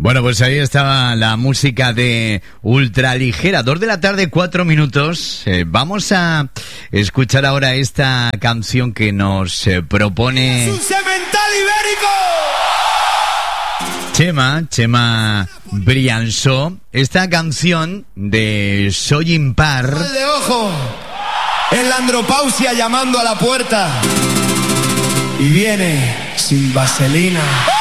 Bueno, pues ahí estaba la música de Ultraligera. 2 de la tarde, 4 minutos. Vamos a escuchar ahora esta canción que nos propone... ¡Es un cemental ibérico! Chema Briançó. Esta canción de Soy Impar. ¡Mal de ojo! Es la andropausia llamando a la puerta. Y viene sin vaselina.